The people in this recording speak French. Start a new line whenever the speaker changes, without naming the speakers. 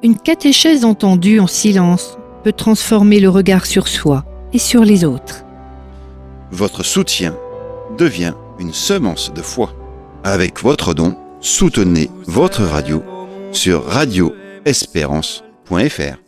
Une catéchèse entendue en silence peut transformer le regard sur soi et sur les autres.
Votre soutien devient une semence de foi. Avec votre don, soutenez votre radio sur radioespérance.fr.